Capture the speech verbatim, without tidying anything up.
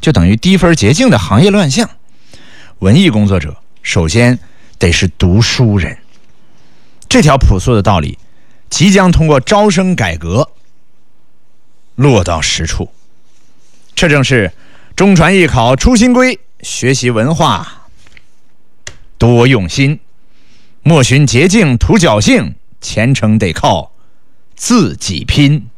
就等于低分捷径的行业乱象。文艺工作者首先得是读书人，这条朴素的道理即将通过招生改革落到实处。这正是中传艺考初心归，学习文化多用心，莫寻捷径图侥幸，前程得靠自己拼。